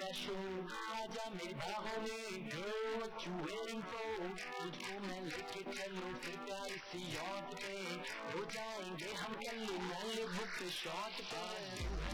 special. आजा मेरी बाहों में, girl what you waiting for? तुझको मैं लेके चलूं फिर प्यार सी याद पे, हो जाएंगे हम कल नाले बुक शॉट पे.